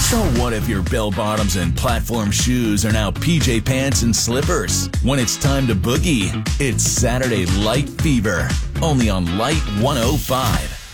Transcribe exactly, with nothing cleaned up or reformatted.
So what if your bell-bottoms and platform shoes are now P J pants and slippers? When it's time to boogie, it's Saturday Light Fever, only on Light one oh five.